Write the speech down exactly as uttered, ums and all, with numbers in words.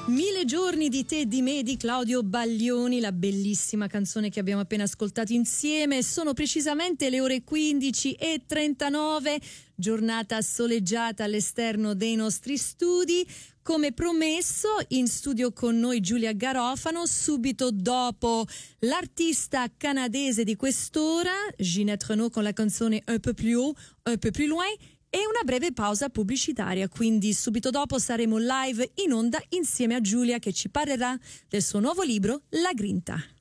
Mille giorni di te e di me di Claudio Baglioni, la bellissima canzone che abbiamo appena ascoltato insieme. Sono precisamente le ore quindici e trentanove, giornata soleggiata all'esterno dei nostri studi. Come promesso, in studio con noi Giulia Garofano, subito dopo l'artista canadese di quest'ora, Ginette Renault con la canzone Un peu plus haut, un peu plus loin, e una breve pausa pubblicitaria, quindi subito dopo saremo live in onda insieme a Giulia che ci parlerà del suo nuovo libro La Grinta.